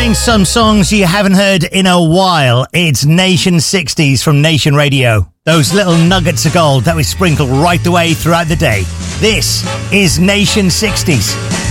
Playing some songs you haven't heard in a while. It's Nation 60s from Nation Radio. Those little nuggets of gold that we sprinkle right the way throughout the day. This is Nation 60s.